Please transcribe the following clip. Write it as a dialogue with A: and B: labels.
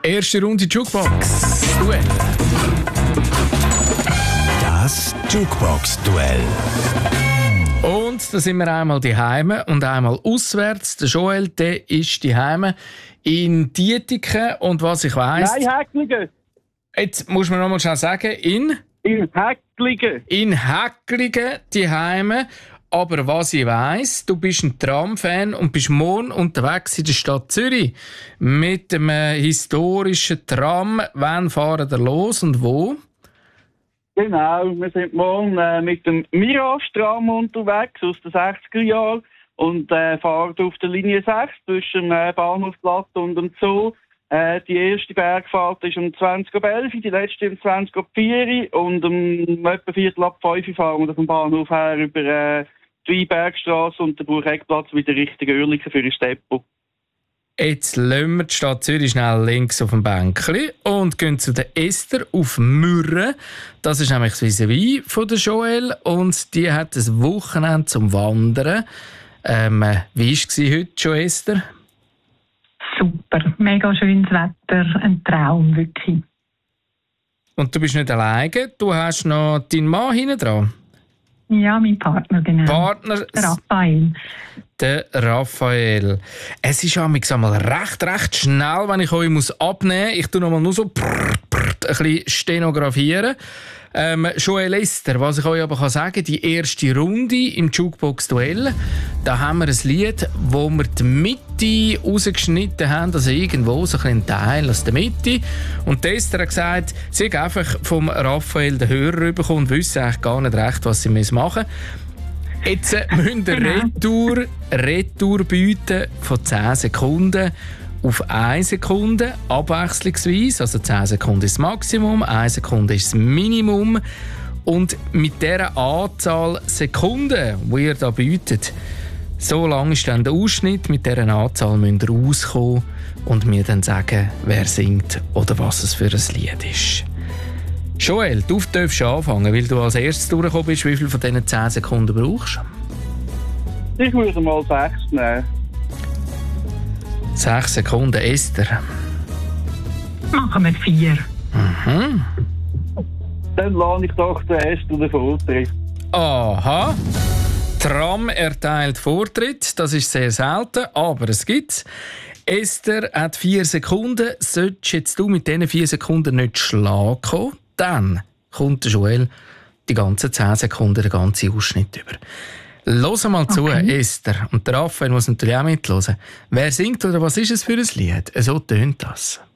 A: Erste Runde Jukebox Duell.
B: Das Jukebox-Duell.
A: Und da sind wir einmal daheim und einmal auswärts. Der Joel, der ist daheim in Dietiken. Und was ich weiss...
C: Nein, Häcklingen.
A: Jetzt muss man noch mal schnell sagen, in
C: Häcklingen.
A: In Häcklingen daheim. Aber was ich weiss, du bist ein Tram-Fan und bist morgen unterwegs in der Stadt Zürich mit dem historischen Tram. Wann fahren wir los und wo?
C: Genau, wir sind morgen mit dem Mirage-Tram unterwegs aus den 60er Jahren und fahren auf der Linie 6 zwischen dem Bahnhofplatz und dem Zoo. Die erste Bergfahrt ist um 20.11 Uhr, die letzte um 20.04 Uhr und um etwa Viertel ab 5 Uhr fahren wir vom Bahnhof her über die Weinbergstrasse und den Burgheckplatz wieder Richtung Oerlikon für ein Depot.
A: Jetzt lassen wir die Stadt Zürich schnell links auf dem Bänkli und gehen zu der Esther auf Mürren. Das ist nämlich das Vis-à-vis von der Joel und die hat ein Wochenende zum Wandern. Wie war es heute schon, Esther?
D: Super, mega schönes Wetter, ein Traum, wirklich.
A: Und du bist nicht alleine, du hast noch deinen Mann hinten dran.
D: Ja, mein Partner, genau.
A: Partner,
D: der Raphael.
A: Der Raphael. Es ist einmal recht schnell, wenn ich euch abnehmen muss. Ich tue noch mal nur so ein bisschen stenografieren. Joel Esther, was ich euch aber sagen kann, die erste Runde im Jukebox-Duell, da haben wir ein Lied, wo wir die Mitte rausgeschnitten haben, also irgendwo so ein Teil aus der Mitte. Und die Esther hat gesagt, sie hat einfach vom Raphael den Hörer bekommen und wüsste eigentlich gar nicht recht, was sie machen müssen. Jetzt müsst ihr Retour bieten von 10 Sekunden auf 1 Sekunde, abwechslungsweise. Also 10 Sekunden ist das Maximum, 1 Sekunde ist das Minimum. Und mit dieser Anzahl Sekunden, die ihr da bietet, so lang ist dann der Ausschnitt. Mit dieser Anzahl müsst ihr rauskommen und mir dann sagen, wer singt oder was es für ein Lied ist. Joel, du darfst anfangen, weil du als erstes durchgekommen bist. Wie viel von diesen 10 Sekunden brauchst du?
C: Ich würde mal 6 nehmen.
A: 6 Sekunden, Esther.
D: Machen wir 4.
A: Mhm.
C: Dann lasse ich doch den Esther den Vortritt.
A: Aha. Tram erteilt Vortritt, das ist sehr selten, aber es gibt's. Esther hat 4 Sekunden. Solltest jetzt du mit diesen 4 Sekunden nicht schlagen kommen, dann kommt der Joel die ganzen 10 Sekunden, den ganzen Ausschnitt über. Hör mal zu, Esther. Und der Raphael muss natürlich auch mithören. Wer singt oder was ist es für ein Lied? So tönt das.